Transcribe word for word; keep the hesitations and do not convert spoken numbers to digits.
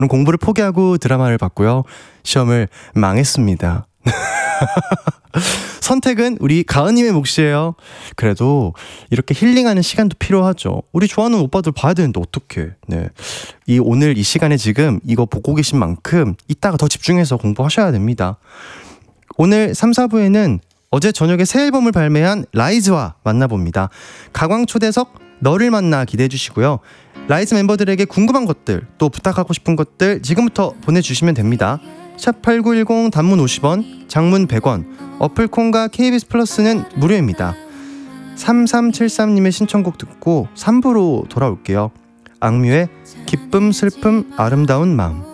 공부를 포기하고 드라마를 봤고요. 시험을 망했습니다. 선택은 우리 가은님의 몫이에요. 그래도 이렇게 힐링하는 시간도 필요하죠. 우리 좋아하는 오빠들 봐야 되는데 어떡해. 네. 이 오늘 이 시간에 지금 이거 보고 계신 만큼 이따가 더 집중해서 공부하셔야 됩니다. 오늘 삼, 사 부에는 어제 저녁에 새 앨범을 발매한 라이즈와 만나봅니다. 가광초대석 너를 만나 기대해 주시고요. 라이즈 멤버들에게 궁금한 것들, 또 부탁하고 싶은 것들 지금부터 보내주시면 됩니다. 샵팔구일공 단문 오십 원, 장문 백 원, 어플콘과 케이비에스 플러스는 무료입니다. 삼삼칠삼님의 신청곡 듣고 삼 부로 돌아올게요. 악뮤의 기쁨, 슬픔, 아름다운 마음.